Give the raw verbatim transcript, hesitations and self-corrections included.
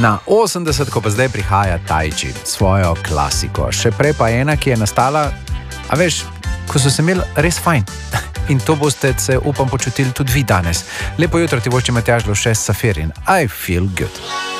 Na osemdeset, ko pa zdaj prihaja Tai Chi, svojo klasiko. Še prej pa ena, ki je nastala, a veš, ko so se imeli res fajn. In to boste se, upam, počutili tudi vi danes. Lepo jutro ti vošči Matjaž Lovše Safir in I feel good.